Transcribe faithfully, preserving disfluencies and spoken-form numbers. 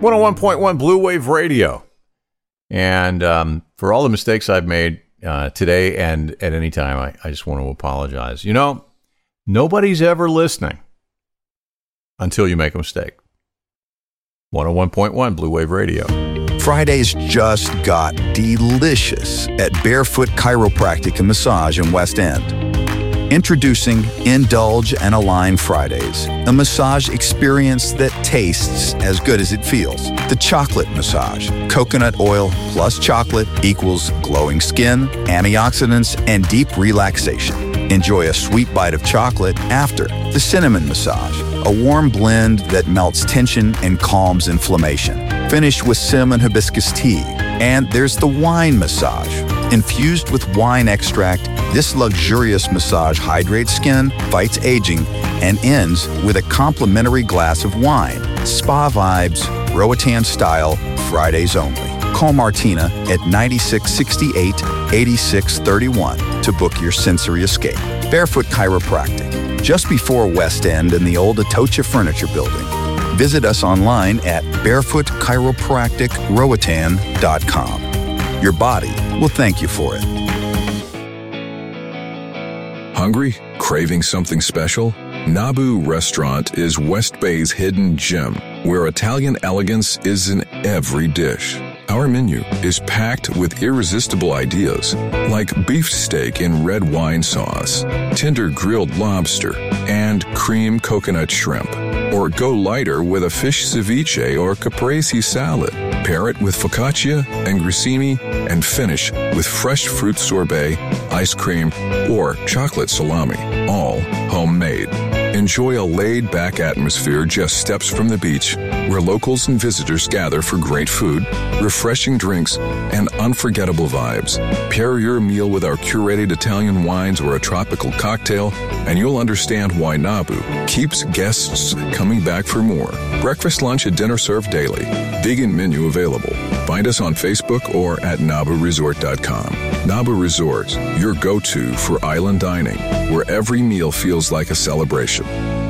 one oh one point one Blue Wave Radio. And um, for all the mistakes I've made uh, today and at any time, I, I just want to apologize. You know, nobody's ever listening until you make a mistake. one oh one point one Blue Wave Radio. Fridays just got delicious at Barefoot Chiropractic and Massage in West End. Introducing Indulge and Align Fridays, a massage experience that tastes as good as it feels. The chocolate massage. Coconut oil plus chocolate equals glowing skin, antioxidants, and deep relaxation. Enjoy a sweet bite of chocolate after the cinnamon massage, a warm blend that melts tension and calms inflammation. Finish with cinnamon hibiscus tea. And there's the wine massage. Infused with wine extract, this luxurious massage hydrates skin, fights aging, and ends with a complimentary glass of wine. Spa vibes, Roatan style, Fridays only. Call Martina at nine six six eight, eight six three one to book your sensory escape. Barefoot Chiropractic, just before West End in the old Atocha Furniture Building. Visit us online at barefoot chiropractic roatan dot com. Your body will thank you for it. Hungry? Craving something special? Nabu Restaurant is West Bay's hidden gem, where Italian elegance is in every dish. Our menu is packed with irresistible ideas, like beef steak in red wine sauce, tender grilled lobster, and cream coconut shrimp. Or go lighter with a fish ceviche or caprese salad. Pair it with focaccia and grissini, and finish with fresh fruit sorbet, ice cream, or chocolate salami, all homemade. Enjoy a laid-back atmosphere just steps from the beach, where locals and visitors gather for great food, refreshing drinks, and unforgettable vibes. Pair your meal with our curated Italian wines or a tropical cocktail, and you'll understand why Nabu keeps guests coming back for more. Breakfast, lunch, and dinner served daily. Vegan menu available. Find us on Facebook or at nabu resort dot com. Nabu Resorts, your go-to for island dining, where every meal feels like a celebration.